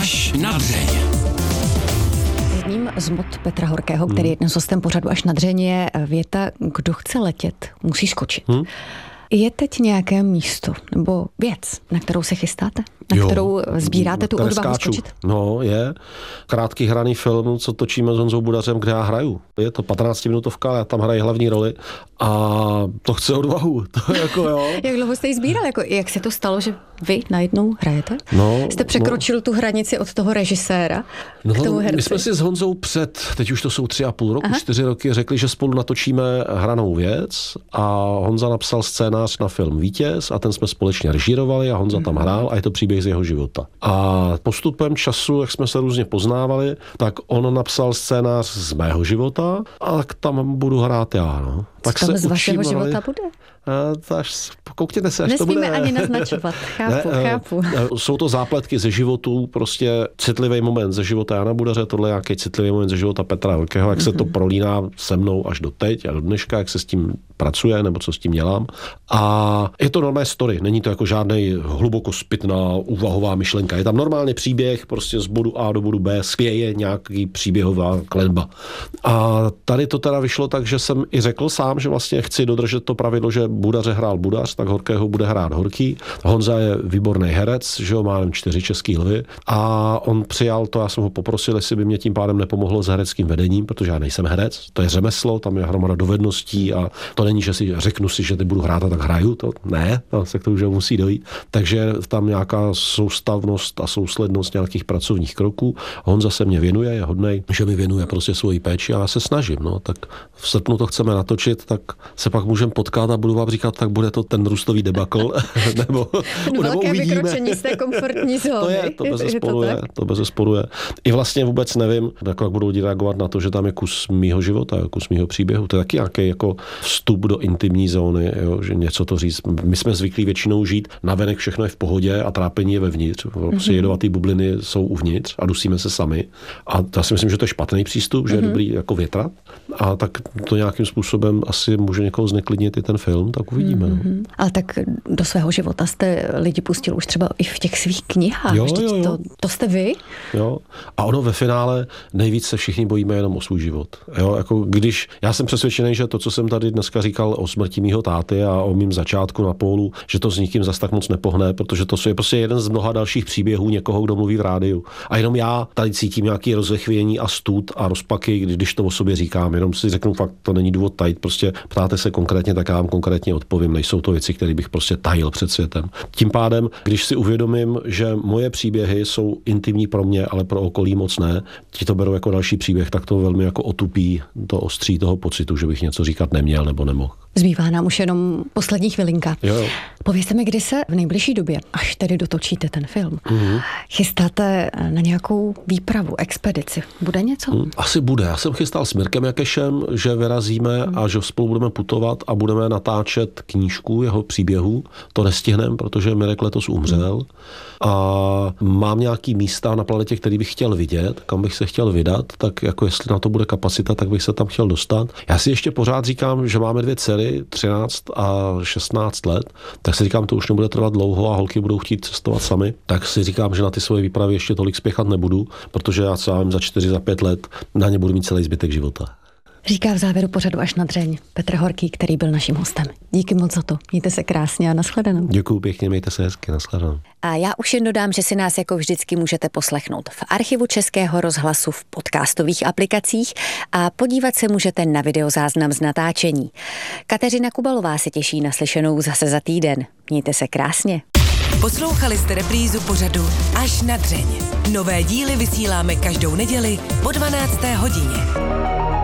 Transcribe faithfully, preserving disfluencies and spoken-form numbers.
Až na dřeň. Jedním z mot Petra Horkého, který je dnes hostem pořadu Až na dřeň, je věta: kdo chce letět, musí skočit. Hmm? Je teď nějaké místo nebo věc, na kterou se chystáte? Na jo, kterou sbíráte tu odvahu skočit? No, je. Krátký hraný film, co točíme s Honzou Budařem, kde já hraju. Je to patnáctiminutovka, já tam hraji hlavní roli a to chce odvahu. To je jako jo. Jak dlouho jste ji sbíral? Jako, jak se to stalo, že vy najednou hrajete? No, jste překročil no. tu hranici od toho režiséra no, k tomu herci? My jsme si s Honzou před, teď už to jsou tři a půl roku, Aha. čtyři roky, řekli, že spolu natočíme hranou věc a Honza napsal scénář na film Vítěz a ten jsme společně režírovali a Honza tam hrál a je to příběh z jeho života. A postupem času, jak jsme se různě poznávali, tak on napsal scénář z mého života a tam budu hrát já. No. Tak Co tam se z vašeho učím, života ale... bude? Až, koukněte se, až Nesmíme to bude. ani naznačovat, chápu, ne, chápu. Jsou to zápletky ze životů, prostě citlivý moment ze života Jana Budaře, tohle je nějaký citlivý moment ze života Petra Horkého, jak mm-hmm. se to prolíná se mnou až do teď a do dneška, jak se s tím pracuje, nebo co s tím dělám. A je to normální story, není to jako žádnej hluboko zpitná úvahová myšlenka. Je tam normálně příběh, prostě z bodu A do bodu B spěje nějaký příběhová klenba. A tady to teda vyšlo tak, že jsem i řekl sám, že vlastně chci dodržet to pravidlo, že Budaře hrál Budař, tak Horkého bude hrát Horký. Honza je výborný herec, že ho má jen čtyři český lvy a on přijal to, já jsem ho poprosil, jestli by mě tím pádem nepomohlo s hereckým vedením, protože já nejsem herec, to je řemeslo, tam je hromada dovedností a to není, že si řeknu si, že ty budu hrát a tak hraju, to ne, to se k tomu už musí dojít. Takže tam nějaká soustavnost a souslednost nějakých pracovních kroků. Honza se mě věnuje, je hodnej, že mi věnuje prostě svoji péči a já se snažím, no, tak v srpnu to chceme natočit, tak se pak můžeme potkat a budu vám říkat, tak bude to ten růstový debakl, nebo, no, nebo velké uvidíme. vykročení z té komfortní zóny. To je, to bezesporu je, to bezesporu je. I vlastně vůbec nevím, jak budou lidi reagovat na to, že tam je kus mýho života, kus mýho příběhu. To je taky nějaký jako vstup do intimní zóny, jo, že něco to říct. My jsme zvyklí většinou žít, navenek všechno je v pohodě a trápení je vevnitř. Prostě jedovatý bubliny jsou uvnitř a dusíme se sami. A já si myslím, že to je špatný přístup, že je mm-hmm. dobrý jako větrat. A tak to nějakým způsobem asi může někoho zneklidnit i ten film, tak uvidíme. Mm-hmm. No. Ale tak do svého života jste lidi pustil už třeba i v těch svých knihách. Jo, jo, jo. To, to jste vy? Jo. A ono ve finále nejvíc se všichni bojíme jenom o svůj život. Jo, jako když, já jsem přesvědčený, že to, co jsem tady dneska říkal o smrti mýho táty a o mým začátku na pólu, že to s nikým zas tak moc nepohne, protože to je prostě jeden z mnoha dalších příběhů někoho, kdo mluví v rádiu. A jenom já tady cítím nějaký rozechvění a stud a rozpaky, když to o sobě říkám. Jenom si řeknu fakt, to není důvod tajit. Prostě ptáte se konkrétně, tak já vám konkrétně odpovím. Nejsou to věci, které bych prostě tajil před světem. Tím pádem, když si uvědomím, že moje příběhy jsou intimní pro mě, ale pro okolí moc ne, ti to berou jako další příběh, tak to velmi jako otupí to ostří toho pocitu, že bych něco říkat neměl nebo nemohl. Zbývá nám už jenom poslední chvilinka. Jo, jo. Povězte mi, kdy se v nejbližší době, až tedy dotočíte ten film, mm-hmm. chystáte na nějakou výpravu, expedici. Bude něco? Mm, asi bude. Já jsem chystal s Mirkem Jakešem, že vyrazíme mm. a že spolu budeme putovat a budeme natáčet knížku jeho příběhů. To nestihneme, protože Mirek letos umřel. Mm. A mám nějaký místa na planetě, který bych chtěl vidět, kam bych se chtěl vydat, tak jako jestli na to bude kapacita, tak bych se tam chtěl dostat. Já si ještě pořád říkám, že máme dvě dcery, třináct a šestnáct let, tak si říkám, to už nebude trvat dlouho a holky budou chtít cestovat sami. Tak si říkám, že na ty svoje výpravy ještě tolik spěchat nebudu, protože já co vím, za čtyři, za pět let na ně budu mít celý zbytek života. Říká v závěru pořadu Až na dřeň Petr Horký, který byl naším hostem. Díky moc za to. Mějte se krásně a nashledanou. Děkuju pěkně, mějte se hezky, nashledanou. A já už jen dodám, že si nás jako vždycky můžete poslechnout v archivu Českého rozhlasu v podcastových aplikacích a podívat se můžete na videozáznam z natáčení. Kateřina Kubalová se těší na slyšenou zase za týden. Mějte se krásně. Poslouchali jste reprízu pořadu Až na dřeň. Nové díly vysíláme každou neděli po dvanácté hodině.